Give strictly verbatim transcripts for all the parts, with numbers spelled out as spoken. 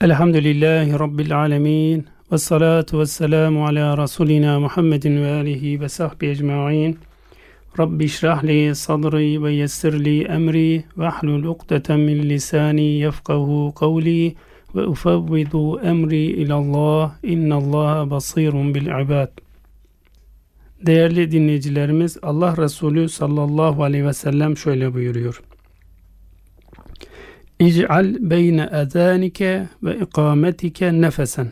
Elhamdülillahi Rabbil alemin. Ve salatu ve selamu ala Resulina Muhammedin ve alihi ve sahbihi ecma'in. Rabbi şrahli sadri ve yessirli emri ve ahlul ukdeten min lisani yefkahu kavli ve ufevvidu emri ilallah. İnnallâhe basirun bil ibad. Değerli dinleyicilerimiz, Allah Resulü sallallahu aleyhi ve sellem şöyle buyuruyor. İc'al beyne ezânike ve ikametike nefesen.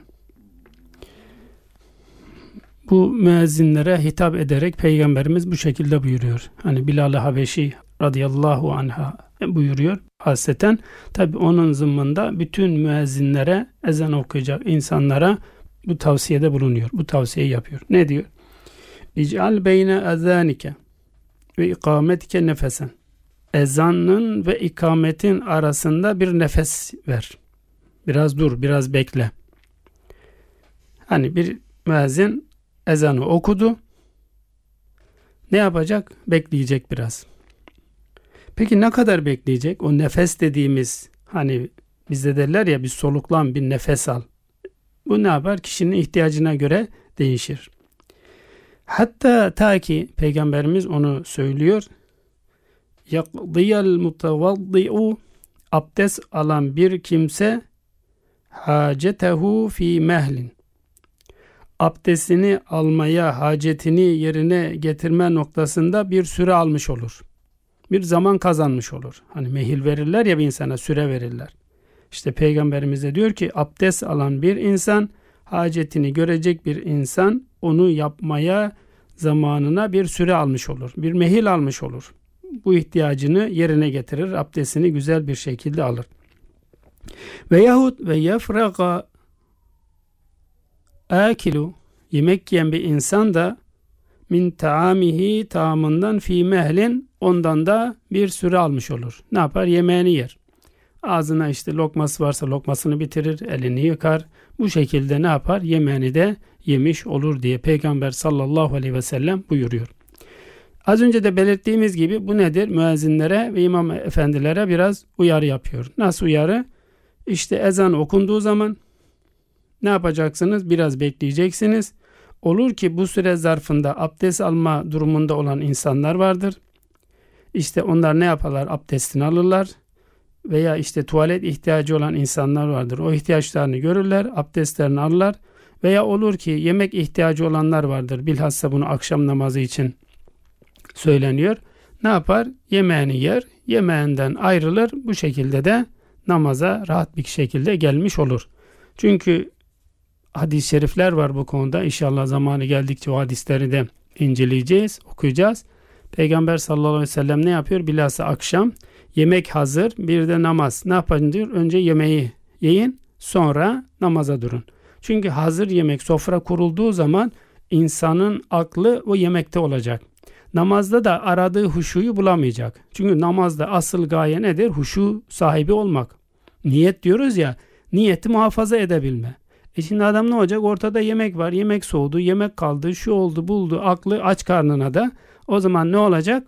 Bu müezzinlere hitap ederek Peygamberimiz bu şekilde buyuruyor. Hani Bilal-i Habeşi radıyallahu anha buyuruyor. Hasreten tabi onun zımmında bütün müezzinlere, ezan okuyacak insanlara bu tavsiyede bulunuyor. Bu tavsiyeyi yapıyor. Ne diyor? İc'al beyne ezânike ve ikametike nefesen. Ezanın ve ikametin arasında bir nefes ver. Biraz dur, biraz bekle. Hani bir müezzin ezanı okudu. Ne yapacak? Bekleyecek biraz. Peki ne kadar bekleyecek? O nefes dediğimiz, hani bizde derler ya, bir soluklan, bir nefes al. Bu ne yapar? Kişinin ihtiyacına göre değişir. Hatta ta ki Peygamberimiz onu söylüyor. يَقْضِيَ الْمُتَوَضِّعُ Abdest alan bir kimse hacetehu fi mehlin. Abdestini almaya, hacetini yerine getirme noktasında bir süre almış olur. Bir zaman kazanmış olur. Hani mehil verirler ya bir insana, süre verirler. İşte Peygamberimiz de diyor ki abdest alan bir insan, hacetini görecek bir insan onu yapmaya zamanına bir süre almış olur. Bir mehil almış olur. Bu ihtiyacını yerine getirir. Abdestini güzel bir şekilde alır. Veyahut ve yefraga akilu, yemek yiyen bir insan da min taamihi, taamından fi mehlin, ondan da bir süre almış olur. Ne yapar? Yemeğini yer. Ağzına işte lokması varsa lokmasını bitirir, elini yıkar. Bu şekilde ne yapar? Yemeğini de yemiş olur diye Peygamber sallallahu aleyhi ve sellem buyuruyor. Az önce de belirttiğimiz gibi bu nedir? Müezzinlere ve imam efendilere biraz uyarı yapıyor. Nasıl uyarı? İşte ezan okunduğu zaman ne yapacaksınız? Biraz bekleyeceksiniz. Olur ki bu süre zarfında abdest alma durumunda olan insanlar vardır. İşte onlar ne yaparlar? Abdestini alırlar. Veya işte tuvalet ihtiyacı olan insanlar vardır. O ihtiyaçlarını görürler, abdestlerini alırlar. Veya olur ki yemek ihtiyacı olanlar vardır. Bilhassa bunu akşam namazı için söyleniyor. Ne yapar? Yemeğini yer, yemeğinden ayrılır. Bu şekilde de namaza rahat bir şekilde gelmiş olur. Çünkü hadis-i şerifler var bu konuda. İnşallah zamanı geldikçe o hadisleri de inceleyeceğiz, okuyacağız. Peygamber sallallahu aleyhi ve sellem ne yapıyor? Bilhassa akşam yemek hazır, bir de namaz. Ne yapın diyor? Önce yemeği yiyin, sonra namaza durun. Çünkü hazır yemek sofra kurulduğu zaman insanın aklı o yemekte olacak. Namazda da aradığı huşuyu bulamayacak. Çünkü namazda asıl gaye nedir? Huşu sahibi olmak. Niyet diyoruz ya, niyeti muhafaza edebilme. E şimdi adam ne olacak? Ortada yemek var, yemek soğudu, yemek kaldı, şu oldu, buldu, aklı aç karnına da. O zaman ne olacak?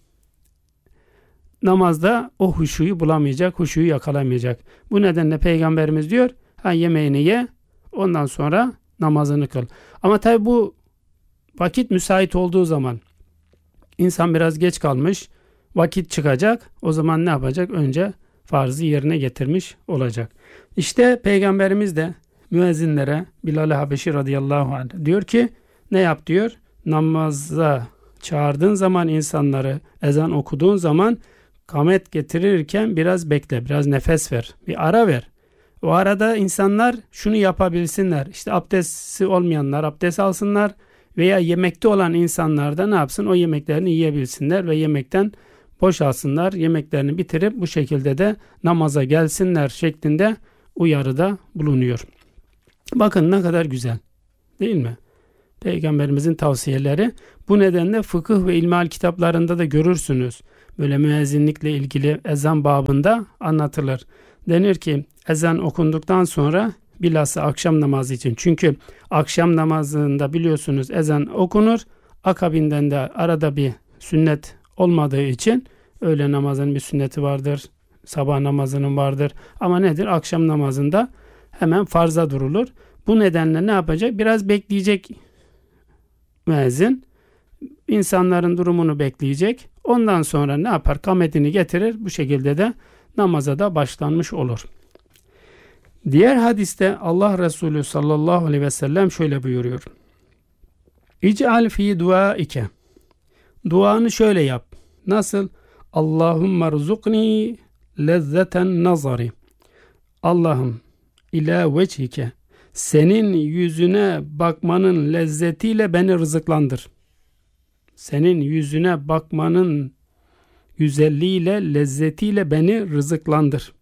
Namazda o huşuyu bulamayacak, huşuyu yakalamayacak. Bu nedenle Peygamberimiz diyor, ha yemeğini ye, ondan sonra namazını kıl. Ama tabi bu vakit müsait olduğu zaman, İnsan biraz geç kalmış, vakit çıkacak. O zaman ne yapacak? Önce farzı yerine getirmiş olacak. İşte Peygamberimiz de müezzinlere, Bilal-i Habeşi radıyallahu anh diyor ki, ne yap diyor? Namaza çağırdığın zaman insanları, ezan okuduğun zaman kamet getirirken biraz bekle, biraz nefes ver, bir ara ver. O arada insanlar şunu yapabilsinler. İşte abdesti olmayanlar abdest alsınlar. Veya yemekte olan insanlar da ne yapsın? O yemeklerini yiyebilsinler ve yemekten boşalsınlar. Yemeklerini bitirip bu şekilde de namaza gelsinler şeklinde uyarıda bulunuyor. Bakın ne kadar güzel, değil mi? Peygamberimizin tavsiyeleri. Bu nedenle fıkıh ve ilmihal kitaplarında da görürsünüz. Böyle müezzinlikle ilgili ezan babında anlatılır. Denir ki ezan okunduktan sonra bilhassa akşam namazı için. Çünkü akşam namazında biliyorsunuz ezan okunur. Akabinden de arada bir sünnet olmadığı için öğle namazının bir sünneti vardır. Sabah namazının vardır. Ama nedir? Akşam namazında hemen farza durulur. Bu nedenle ne yapacak? Biraz bekleyecek müezzin. İnsanların durumunu bekleyecek. Ondan sonra ne yapar? Kametini getirir. Bu şekilde de namaza da başlanmış olur. Diğer hadiste Allah Resulü sallallahu aleyhi ve sellem şöyle buyuruyor. İc'al fi duaike. Duanı şöyle yap. Nasıl? Allahümme rızukni lezzeten nazari. Allah'ım ila vecihike. Senin yüzüne bakmanın lezzetiyle beni rızıklandır. Senin yüzüne bakmanın güzelliğiyle, lezzetiyle beni rızıklandır.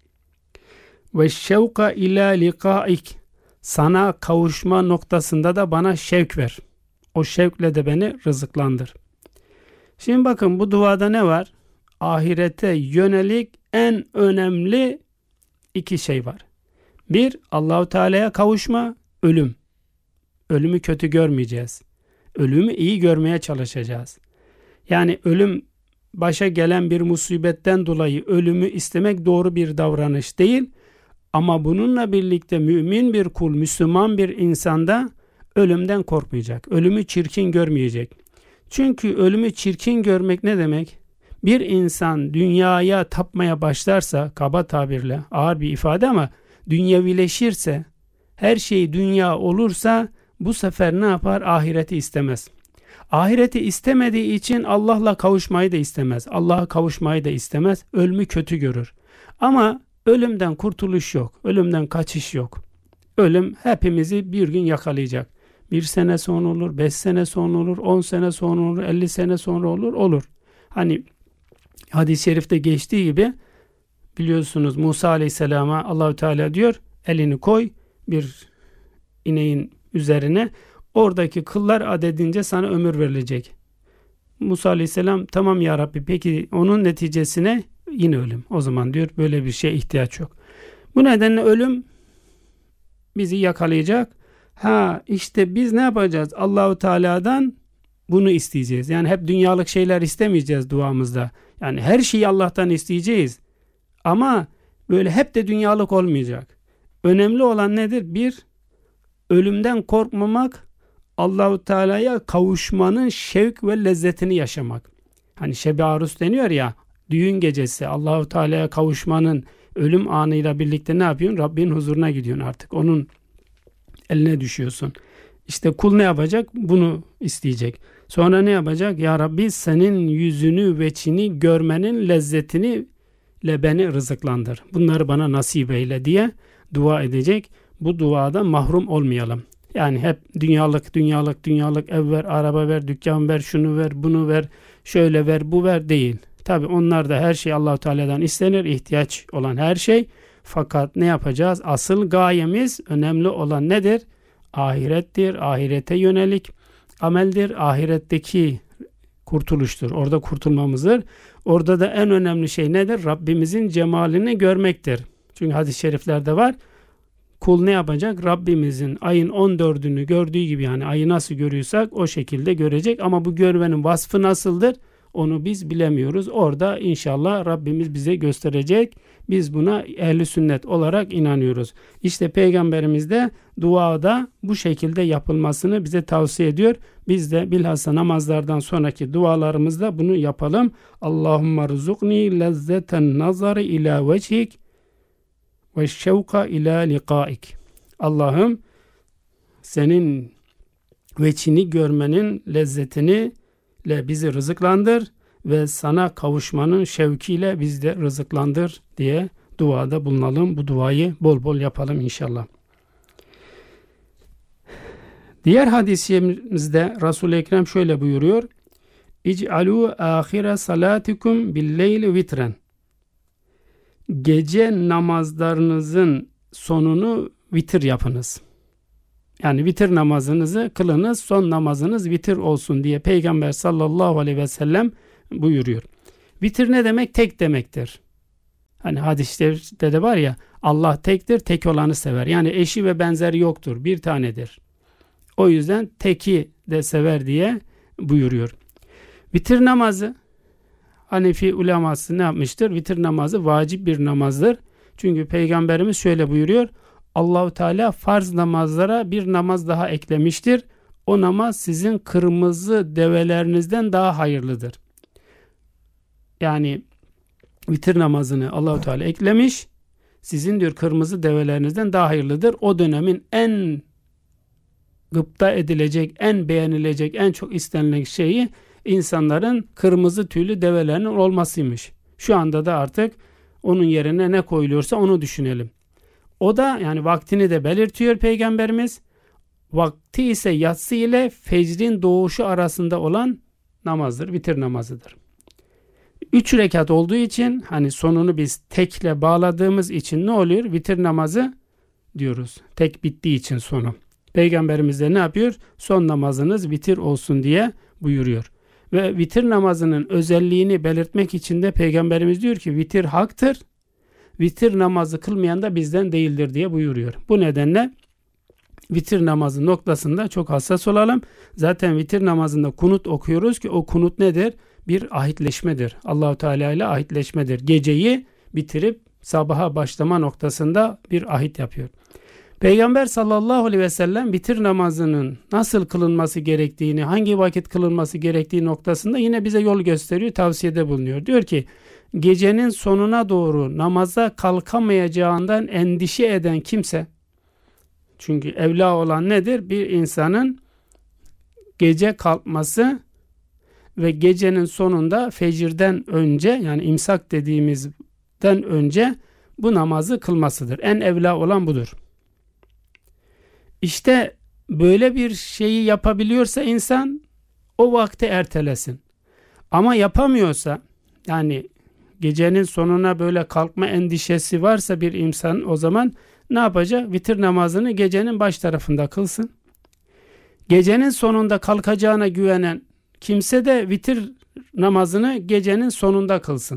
Ve şevka ila likaik. Sana kavuşma noktasında da bana şevk ver. O şevkle de beni rızıklandır. Şimdi bakın bu duada ne var? Ahirete yönelik en önemli iki şey var. Bir, Allahu Teala'ya kavuşma, ölüm. Ölümü kötü görmeyeceğiz. Ölümü iyi görmeye çalışacağız. Yani ölüm başa gelen bir musibetten dolayı ölümü istemek doğru bir davranış değil. Ama bununla birlikte mümin bir kul, Müslüman bir insanda ölümden korkmayacak. Ölümü çirkin görmeyecek. Çünkü ölümü çirkin görmek ne demek? Bir insan dünyaya tapmaya başlarsa, kaba tabirle ağır bir ifade ama dünyevileşirse, her şey dünya olursa bu sefer ne yapar? Ahireti istemez. Ahireti istemediği için Allah'la kavuşmayı da istemez. Allah'a kavuşmayı da istemez. Ölümü kötü görür. Ama ölümden kurtuluş yok. Ölümden kaçış yok. Ölüm hepimizi bir gün yakalayacak. Bir sene sonra olur, beş sene sonra olur, on sene sonra olur, elli sene sonra olur, olur. Hani hadis-i şerifte geçtiği gibi biliyorsunuz Musa Aleyhisselam'a Allahu Teala diyor, elini koy bir ineğin üzerine, oradaki kıllar adedince sana ömür verilecek. Musa Aleyhisselam tamam ya Rabbi, peki onun neticesine yine ölüm. O zaman diyor böyle bir şeye ihtiyaç yok. Bu nedenle ölüm bizi yakalayacak. Ha işte biz ne yapacağız? Allahu Teala'dan bunu isteyeceğiz. Yani hep dünyalık şeyler istemeyeceğiz duamızda. Yani her şeyi Allah'tan isteyeceğiz. Ama böyle hep de dünyalık olmayacak. Önemli olan nedir? Bir, ölümden korkmamak, Allahu Teala'ya kavuşmanın şevk ve lezzetini yaşamak. Hani Şeb-i Arus deniyor ya, düğün gecesi Allahu Teala'ya kavuşmanın ölüm anıyla birlikte ne yapıyorsun? Rabbin huzuruna gidiyorsun artık. Onun eline düşüyorsun. İşte kul ne yapacak? Bunu isteyecek. Sonra ne yapacak? Ya Rabbi senin yüzünü, veçini görmenin lezzetini ile beni rızıklandır. Bunları bana nasip eyle diye dua edecek. Bu duada mahrum olmayalım. Yani hep dünyalık, dünyalık, dünyalık, ev ver, araba ver, dükkan ver, şunu ver, bunu ver, şöyle ver, bu ver değil. Tabi onlar da her şey Allah-u Teala'dan istenir. İhtiyaç olan her şey. Fakat ne yapacağız? Asıl gayemiz, önemli olan nedir? Ahirettir. Ahirete yönelik ameldir. Ahiretteki kurtuluştur. Orada kurtulmamızdır. Orada da en önemli şey nedir? Rabbimizin cemalini görmektir. Çünkü hadis-i şeriflerde var. Kul ne yapacak? Rabbimizin ayın on dördünü gördüğü gibi, yani ayı nasıl görüyorsak o şekilde görecek. Ama bu görmenin vasfı nasıldır? Onu biz bilemiyoruz. Orada inşallah Rabbimiz bize gösterecek. Biz buna ehl-i sünnet olarak inanıyoruz. İşte Peygamberimiz de duada bu şekilde yapılmasını bize tavsiye ediyor. Biz de bilhassa namazlardan sonraki dualarımızda bunu yapalım. Allahümme rızukni lezzeten nazari ila vecihik ve şevka ila likaik. Allah'ım senin veçini görmenin lezzetini ile bizi rızıklandır ve sana kavuşmanın şevkiyle bizi de rızıklandır diye duada bulunalım. Bu duayı bol bol yapalım inşallah. Diğer hadisimizde Resul-i Ekrem şöyle buyuruyor. İc'alû âhire salâtikum billeyli vitren. Gece namazlarınızın sonunu vitir yapınız. Yani vitir namazınızı kılınız, son namazınız vitir olsun diye Peygamber sallallahu aleyhi ve sellem buyuruyor. Vitir ne demek? Tek demektir. Hani hadiste de var ya, Allah tektir, tek olanı sever. Yani eşi ve benzeri yoktur, bir tanedir. O yüzden teki de sever diye buyuruyor. Vitir namazı, Hanefi uleması ne yapmıştır? Vitir namazı vacip bir namazdır. Çünkü Peygamberimiz şöyle buyuruyor. Allahu Teala farz namazlara bir namaz daha eklemiştir. O namaz sizin kırmızı develerinizden daha hayırlıdır. Yani vitir namazını Allahu Teala eklemiş. Sizin diyor kırmızı develerinizden daha hayırlıdır. O dönemin en gıpta edilecek, en beğenilecek, en çok istenilen şeyi insanların kırmızı tüylü develerinin olmasıymış. Şu anda da artık onun yerine ne koyuluyorsa onu düşünelim. O da yani vaktini de belirtiyor Peygamberimiz. Vakti ise yatsı ile fecrin doğuşu arasında olan namazdır, vitir namazıdır. Üç rekat olduğu için hani sonunu biz tekle bağladığımız için ne oluyor? Vitir namazı diyoruz. Tek bittiği için sonu. Peygamberimiz de ne yapıyor? Son namazınız vitir olsun diye buyuruyor. Ve vitir namazının özelliğini belirtmek için de Peygamberimiz diyor ki vitir haktır. Vitir namazı kılmayan da bizden değildir diye buyuruyor. Bu nedenle vitir namazı noktasında çok hassas olalım. Zaten vitir namazında kunut okuyoruz ki o kunut nedir? Bir ahitleşmedir. Allahu Teala ile ahitleşmedir. Geceyi bitirip sabaha başlama noktasında bir ahit yapıyor. Peygamber sallallahu aleyhi ve sellem vitir namazının nasıl kılınması gerektiğini, hangi vakit kılınması gerektiği noktasında yine bize yol gösteriyor, tavsiyede bulunuyor. Diyor ki, gecenin sonuna doğru namaza kalkamayacağından endişe eden kimse, çünkü evla olan nedir? Bir insanın gece kalkması ve gecenin sonunda fecirden önce, yani imsak dediğimizden önce bu namazı kılmasıdır. En evla olan budur. İşte böyle bir şeyi yapabiliyorsa insan o vakti ertelesin. Ama yapamıyorsa, yani gecenin sonuna böyle kalkma endişesi varsa bir insan, o zaman ne yapacak? Vitir namazını gecenin baş tarafında kılsın. Gecenin sonunda kalkacağına güvenen kimse de vitir namazını gecenin sonunda kılsın.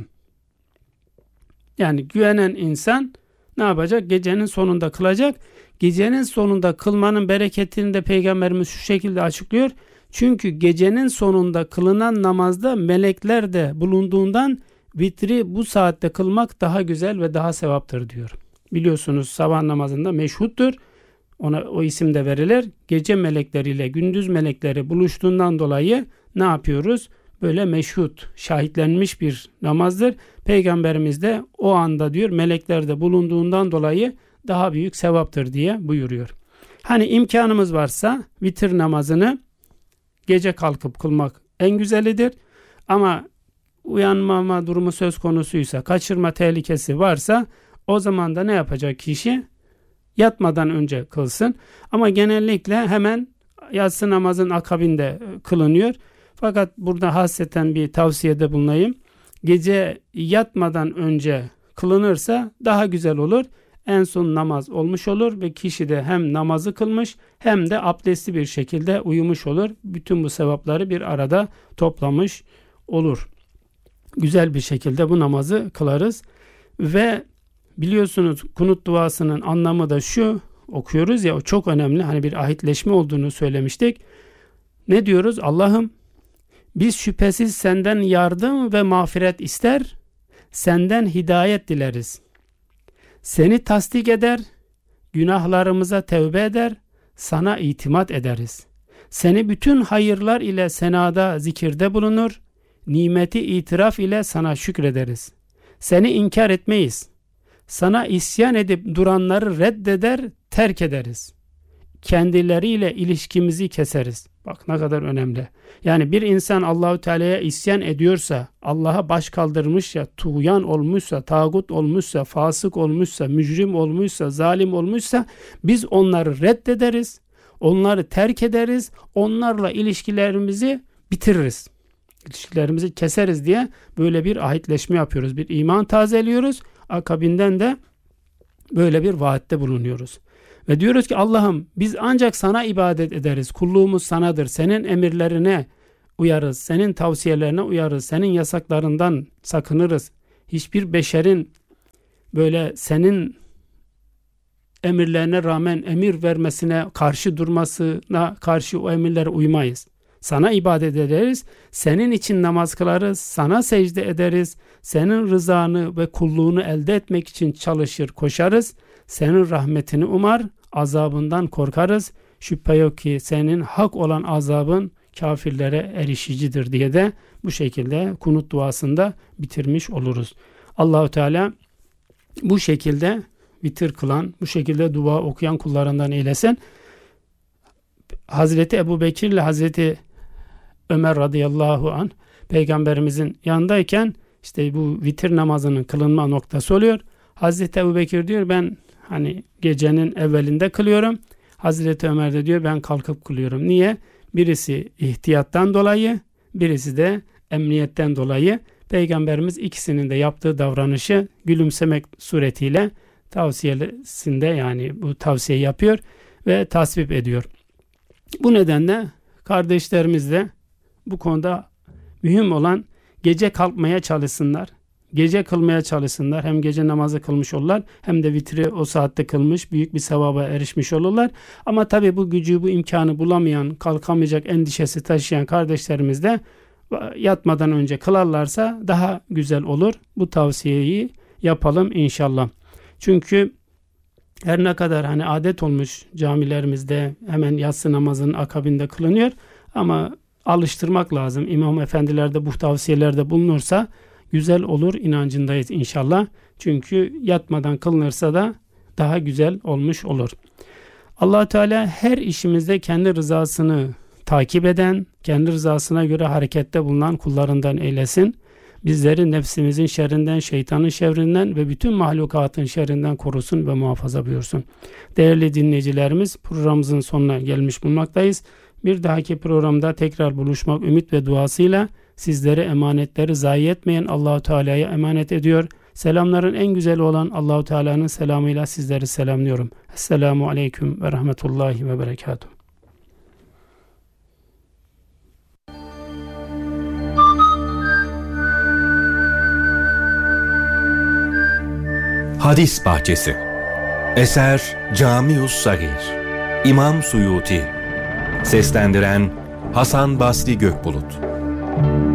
Yani güvenen insan ne yapacak? Gecenin sonunda kılacak. Gecenin sonunda kılmanın bereketini de Peygamberimiz şu şekilde açıklıyor. Çünkü gecenin sonunda kılınan namazda melekler de bulunduğundan vitri bu saatte kılmak daha güzel ve daha sevaptır diyor. Biliyorsunuz sabah namazında meşhuttur. Ona o isim de verilir. Gece melekleriyle gündüz melekleri buluştuğundan dolayı ne yapıyoruz? Böyle meşhut, şahitlenmiş bir namazdır. Peygamberimiz de o anda diyor melekler de bulunduğundan dolayı daha büyük sevaptır diye buyuruyor. Hani imkanımız varsa vitir namazını gece kalkıp kılmak en güzelidir. Ama uyanmama durumu söz konusuysa, kaçırma tehlikesi varsa o zaman da ne yapacak kişi? Yatmadan önce kılsın. Ama genellikle hemen yatsı namazın akabinde kılınıyor. Fakat burada hasreten bir tavsiyede bulunayım. Gece yatmadan önce kılınırsa daha güzel olur. En son namaz olmuş olur ve kişi de hem namazı kılmış hem de abdestli bir şekilde uyumuş olur. Bütün bu sevapları bir arada toplamış olur. Güzel bir şekilde bu namazı kılarız. Ve biliyorsunuz kunut duasının anlamı da şu, okuyoruz ya, o çok önemli. Hani bir ahitleşme olduğunu söylemiştik. Ne diyoruz? Allah'ım biz şüphesiz senden yardım ve mağfiret ister, senden hidayet dileriz. Seni tasdik eder, günahlarımıza tevbe eder, sana itimat ederiz. Seni bütün hayırlar ile senada zikirde bulunur, nimeti itiraf ile sana şükrederiz. Seni inkar etmeyiz. Sana isyan edip duranları reddeder, terk ederiz. Kendileriyle ilişkimizi keseriz. Bak ne kadar önemli. Yani bir insan Allahu Teala'ya isyan ediyorsa, Allah'a baş kaldırmışsa, tuğyan olmuşsa, tağut olmuşsa, fasık olmuşsa, mücrim olmuşsa, zalim olmuşsa biz onları reddederiz, onları terk ederiz, onlarla ilişkilerimizi bitiririz. İlişkilerimizi keseriz diye böyle bir ahitleşme yapıyoruz. Bir iman tazeliyoruz. Akabinden de böyle bir vaatte bulunuyoruz. Ve diyoruz ki Allah'ım biz ancak sana ibadet ederiz. Kulluğumuz sanadır. Senin emirlerine uyarız. Senin tavsiyelerine uyarız. Senin yasaklarından sakınırız. Hiçbir beşerin böyle senin emirlerine rağmen emir vermesine karşı durmasına karşı o emirlere uymayız. sana ibadet ederiz, senin için namaz kılarız, sana secde ederiz, senin rızanı ve kulluğunu elde etmek için çalışır, koşarız, senin rahmetini umar, azabından korkarız, şüphe yok ki senin hak olan azabın kafirlere erişicidir diye de bu şekilde kunut duasında bitirmiş oluruz. Allahu Teala bu şekilde vitir kılan, bu şekilde dua okuyan kullarından eylesin. Hazreti Ebubekir ile Hazreti Ömer radıyallahu anh Peygamberimizin yanındayken işte bu vitir namazının kılınma noktası oluyor. Hazreti Ebubekir diyor ben hani gecenin evvelinde kılıyorum. Hazreti Ömer de diyor ben kalkıp kılıyorum. Niye? Birisi ihtiyattan dolayı, birisi de emniyetten dolayı. Peygamberimiz ikisinin de yaptığı davranışı gülümsemek suretiyle tavsiyesinde yani bu tavsiye yapıyor ve tasvip ediyor. Bu nedenle kardeşlerimiz de bu konuda mühim olan gece kalkmaya çalışsınlar. Gece kılmaya çalışsınlar. Hem gece namazı kılmış olurlar hem de vitri o saatte kılmış büyük bir sevaba erişmiş olurlar. Ama tabii bu gücü, bu imkanı bulamayan, kalkamayacak endişesi taşıyan kardeşlerimiz de yatmadan önce kılarlarsa daha güzel olur. Bu tavsiyeyi yapalım inşallah. Çünkü her ne kadar hani adet olmuş camilerimizde hemen yatsı namazının akabinde kılınıyor ama alıştırmak lazım. İmam efendiler de bu tavsiyelerde bulunursa güzel olur inancındayız inşallah. Çünkü yatmadan kılınırsa da daha güzel olmuş olur. Allah Teala her işimizde kendi rızasını takip eden, kendi rızasına göre harekette bulunan kullarından eylesin. Bizleri nefsimizin şerrinden, şeytanın şerrinden ve bütün mahlukatın şerrinden korusun ve muhafaza buyursun. Değerli dinleyicilerimiz, programımızın sonuna gelmiş bulunmaktayız. Bir dahaki programda tekrar buluşmak ümit ve duasıyla sizlere emanetleri zayi etmeyen Allahu Teala'ya emanet ediyor. Selamların en güzeli olan Allahu Teala'nın selamıyla sizleri selamlıyorum. Esselamu aleyküm ve rahmetullahi ve berekatuhu. Hadis Bahçesi. Eser Camius Sagir. İmam Suyuti. Seslendiren Hasan Basri Gökbulut.